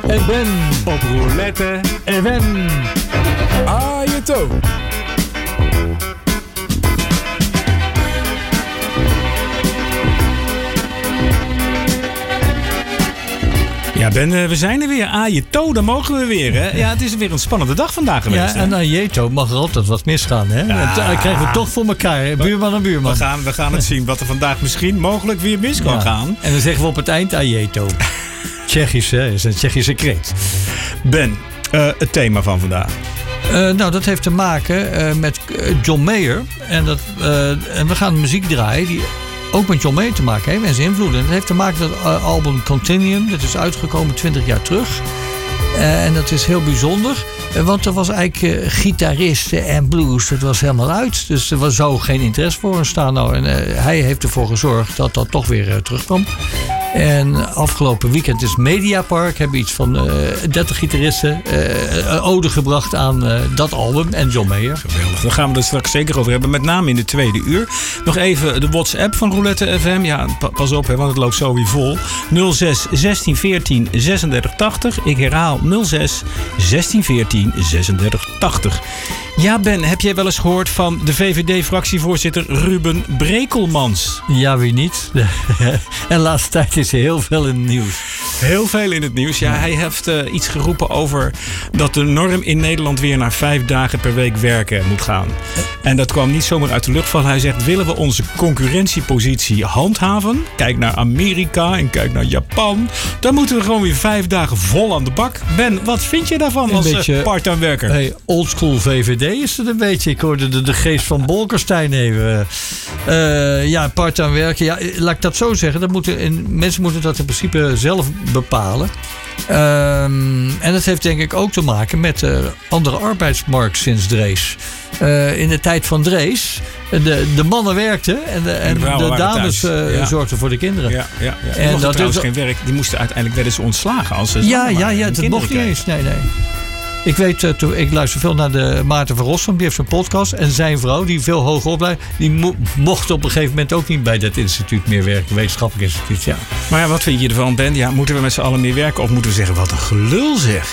en Ben. Op roulette FM. Ajeto. Ja, Ben, we zijn er weer. Ajeto, dan mogen we weer. Hè? Ja, het is weer een spannende dag vandaag geweest. Ja, en Ajeto mag er altijd wat misgaan. Hè? Ja. Dat krijgen we toch voor elkaar. Hè? Buurman en buurman. We gaan het zien wat er vandaag misschien mogelijk weer mis kan gaan. En dan zeggen we op het eind Ajeto. Tsjechisch, hè? Is een Tsjechische kreet. Ben, het thema van vandaag. Nou, dat heeft te maken met John Mayer. En we gaan muziek draaien die ook met John Mayer te maken heeft en zijn invloeden. Dat heeft te maken met het album Continuum. Dat is uitgekomen 20 jaar terug. En dat is heel bijzonder. Want er was eigenlijk gitaristen en blues. Dat was helemaal uit. Dus er zou geen interesse voor staan. Nou, en hij heeft ervoor gezorgd dat dat toch weer terugkwam. En afgelopen weekend is Mediapark. Hebben iets van 30 gitaristen ode gebracht aan dat album en John Mayer. Geweldig. Daar gaan we het straks zeker over hebben. Met name in de tweede uur. Nog even de WhatsApp van Roulette FM. Ja, pas op, hè, want het loopt zo weer vol. 06 16 14 36 80. Ik herhaal 06 16 14 36 80. Ja, Ben, heb jij wel eens gehoord van de VVD-fractievoorzitter Ruben Brekelmans? Ja, wie niet? En de laatste tijd is er heel veel in het nieuws. Heel veel in het nieuws. Ja, hij heeft iets geroepen over dat de norm in Nederland weer naar 5 dagen per week werken moet gaan. En dat kwam niet zomaar uit de lucht vallen. Hij zegt, willen we onze concurrentiepositie handhaven? Kijk naar Amerika en kijk naar Japan. Dan moeten we gewoon weer 5 dagen vol aan de bak. Ben, wat vind je daarvan als part-time werker? Hey, oldschool VVD is het een beetje. Ik hoorde de geest van Bolkestein even. Ja, part-time werken. Ja, laat ik dat zo zeggen. Mensen moeten dat in principe zelf bepalen. En dat heeft denk ik ook te maken met de andere arbeidsmarkt sinds Drees. In de tijd van Drees, de mannen werkten en de dames zorgden voor de kinderen. Ja. En dat trouwens geen werk. Die moesten uiteindelijk werden ze ontslagen als ze dat mocht niet eens. Nee. Ik weet, ik luister veel naar de Maarten van Rossum. Die heeft een podcast. En zijn vrouw, die veel hoger opleidt, die mocht op een gegeven moment ook niet bij dat instituut meer werken. Wetenschappelijk instituut, ja. Maar ja, wat vind je ervan, Ben? Ja, moeten we met z'n allen meer werken? Of moeten we zeggen, wat een gelul zeg?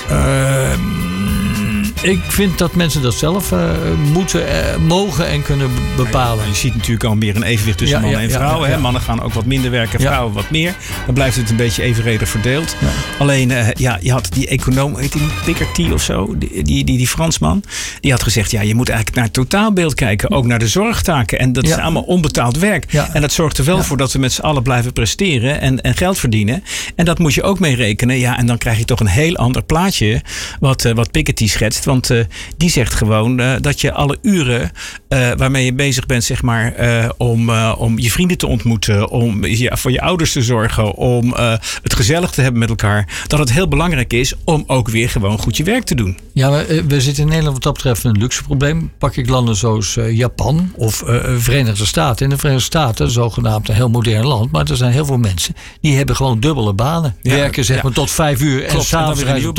Ik vind dat mensen dat zelf moeten, mogen en kunnen bepalen. Ja, je ziet natuurlijk al meer een evenwicht tussen mannen en vrouwen. Hè? Mannen gaan ook wat minder werken, vrouwen wat meer. Dan blijft het een beetje evenredig verdeeld. Ja. Alleen, je had die econoom, heet die Piketty of zo, die Fransman. Die had gezegd, je moet eigenlijk naar het totaalbeeld kijken. Ook naar de zorgtaken. En dat is allemaal onbetaald werk. Ja. En dat zorgt er wel voor dat we met z'n allen blijven presteren en geld verdienen. En dat moet je ook mee rekenen. Ja, en dan krijg je toch een heel ander plaatje wat Piketty schetst. Want die zegt gewoon dat je alle uren waarmee je bezig bent, zeg maar, om je vrienden te ontmoeten, om voor je ouders te zorgen, om het gezellig te hebben met elkaar, dat het heel belangrijk is om ook weer gewoon goed je werk te doen. Ja, maar we zitten in Nederland wat dat betreft een luxe probleem. Pak ik landen zoals Japan of Verenigde Staten. In de Verenigde Staten, zogenaamd een heel modern land, maar er zijn heel veel mensen die hebben gewoon dubbele banen. Werken zeg maar tot 5 uur. Klopt, en s'avonds